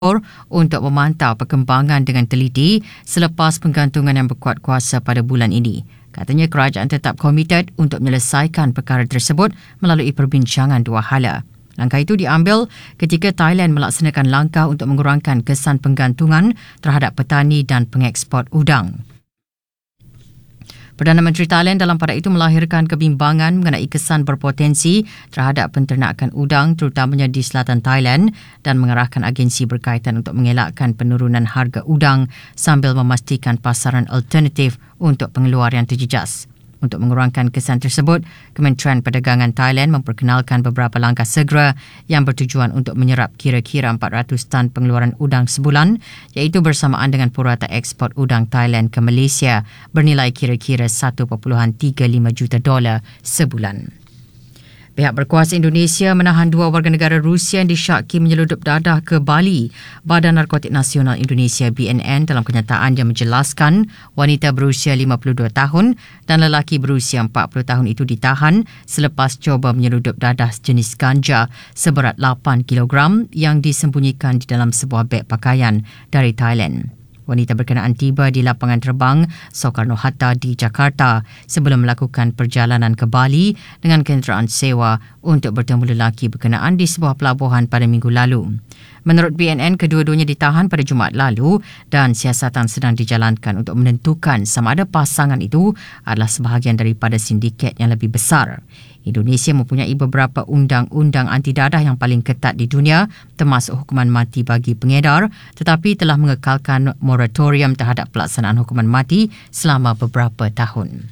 untuk memantau perkembangan dengan teliti selepas penggantungan yang berkuat kuasa pada bulan ini. Katanya kerajaan tetap komited untuk menyelesaikan perkara tersebut melalui perbincangan dua hala. Langkah itu diambil ketika Thailand melaksanakan langkah untuk mengurangkan kesan penggantungan terhadap petani dan pengeksport udang. Perdana Menteri Thailand dalam pada itu melahirkan kebimbangan mengenai kesan berpotensi terhadap penternakan udang terutamanya di selatan Thailand dan mengarahkan agensi berkaitan untuk mengelakkan penurunan harga udang sambil memastikan pasaran alternatif untuk pengeluar yang terjejas. Untuk mengurangkan kesan tersebut, Kementerian Perdagangan Thailand memperkenalkan beberapa langkah segera yang bertujuan untuk menyerap kira-kira 400 tan pengeluaran udang sebulan, iaitu bersamaan dengan purata ekspor udang Thailand ke Malaysia bernilai kira-kira $1.35 juta sebulan. Pihak berkuasa Indonesia menahan 2 warga negara Rusia yang disyaki menyeludup dadah ke Bali. Badan Narkotik Nasional Indonesia BNN dalam kenyataannya menjelaskan wanita berusia 52 tahun dan lelaki berusia 40 tahun itu ditahan selepas cuba menyeludup dadah jenis ganja seberat 8 kilogram yang disembunyikan di dalam sebuah beg pakaian dari Thailand. Wanita berkenaan tiba di lapangan terbang Soekarno-Hatta di Jakarta sebelum melakukan perjalanan ke Bali dengan kenderaan sewa untuk bertemu lelaki berkenaan di sebuah pelabuhan pada minggu lalu. Menurut BNN, kedua-duanya ditahan pada Jumaat lalu dan siasatan sedang dijalankan untuk menentukan sama ada pasangan itu adalah sebahagian daripada sindiket yang lebih besar. Indonesia mempunyai beberapa undang-undang anti dadah yang paling ketat di dunia, termasuk hukuman mati bagi pengedar, tetapi telah mengekalkan moratorium terhadap pelaksanaan hukuman mati selama beberapa tahun.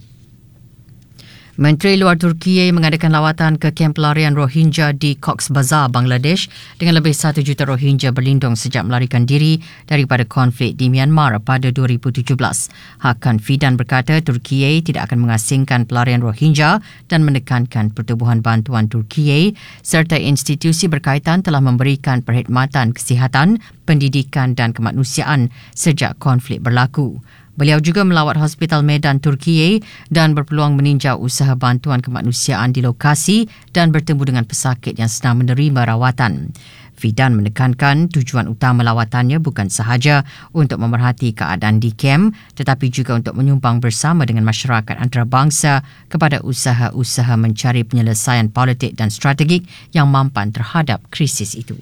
Menteri Luar Turki mengadakan lawatan ke kamp pelarian Rohingya di Cox's Bazar, Bangladesh dengan lebih 1 juta Rohingya berlindung sejak melarikan diri daripada konflik di Myanmar pada 2017. Hakan Fidan berkata Turki tidak akan mengasingkan pelarian Rohingya dan menekankan pertubuhan bantuan Turki serta institusi berkaitan telah memberikan perkhidmatan kesihatan, pendidikan dan kemanusiaan sejak konflik berlaku. Beliau juga melawat Hospital Medan Turki dan berpeluang meninjau usaha bantuan kemanusiaan di lokasi dan bertemu dengan pesakit yang sedang menerima rawatan. Fidan menekankan tujuan utama lawatannya bukan sahaja untuk memerhati keadaan di kem tetapi juga untuk menyumbang bersama dengan masyarakat antarabangsa kepada usaha-usaha mencari penyelesaian politik dan strategik yang mampan terhadap krisis itu.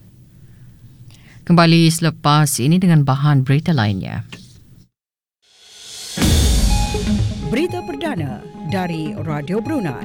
Kembali selepas ini dengan bahan berita lainnya. Berita perdana dari Radio Brunei.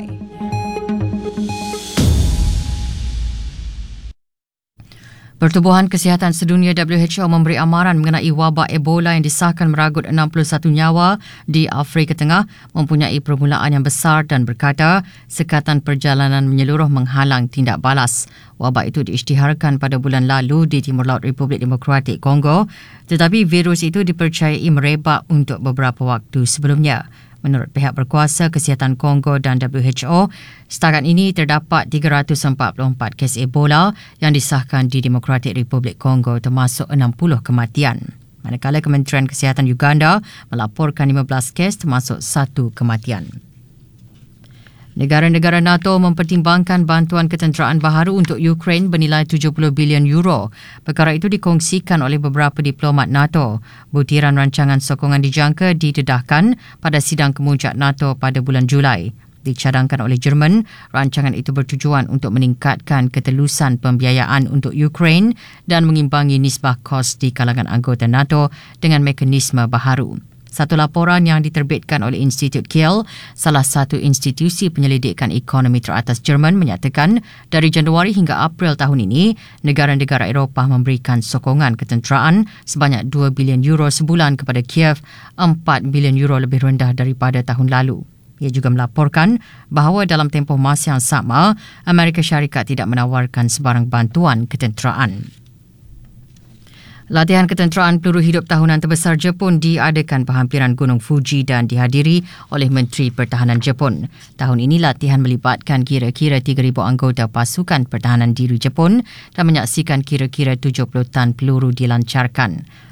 Pertubuhan Kesihatan Sedunia WHO memberi amaran mengenai wabak Ebola yang disahkan meragut 61 nyawa di Afrika Tengah mempunyai permulaan yang besar dan berkata sekatan perjalanan menyeluruh menghalang tindak balas. Wabak itu diisytiharkan pada bulan lalu di Timur Laut Republik Demokratik Kongo, tetapi virus itu dipercayai merebak untuk beberapa waktu sebelumnya. Menurut pihak berkuasa Kesihatan Kongo dan WHO, setakat ini terdapat 344 kes Ebola yang disahkan di Demokratik Republik Kongo termasuk 60 kematian. Manakala Kementerian Kesihatan Uganda melaporkan 15 kes termasuk 1 kematian. Negara-negara NATO mempertimbangkan bantuan ketenteraan baharu untuk Ukraine bernilai 70 bilion euro. Perkara itu dikongsikan oleh beberapa diplomat NATO. Butiran rancangan sokongan dijangka didedahkan pada sidang kemuncak NATO pada bulan Julai. Dicadangkan oleh Jerman, rancangan itu bertujuan untuk meningkatkan ketelusan pembiayaan untuk Ukraine dan mengimbangi nisbah kos di kalangan anggota NATO dengan mekanisme baharu. Satu laporan yang diterbitkan oleh Institut Kiel, salah satu institusi penyelidikan ekonomi teratas Jerman, menyatakan dari Januari hingga April tahun ini, negara-negara Eropah memberikan sokongan ketenteraan sebanyak 2 bilion euro sebulan kepada Kiev, 4 bilion euro lebih rendah daripada tahun lalu. Ia juga melaporkan bahawa dalam tempoh masa yang sama, Amerika Syarikat tidak menawarkan sebarang bantuan ketenteraan. Latihan ketenteraan peluru hidup tahunan terbesar Jepun diadakan berhampiran Gunung Fuji dan dihadiri oleh Menteri Pertahanan Jepun. Tahun ini latihan melibatkan kira-kira 3,000 anggota pasukan pertahanan diri Jepun dan menyaksikan kira-kira 70 tan peluru dilancarkan.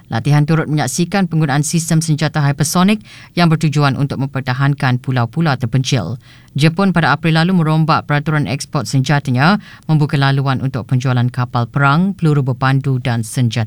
Latihan turut menyaksikan penggunaan sistem senjata hypersonik yang bertujuan untuk mempertahankan pulau-pulau terpencil. Jepun pada April lalu merombak peraturan ekspor senjatanya, membuka laluan untuk penjualan kapal perang, peluru berpandu dan senjata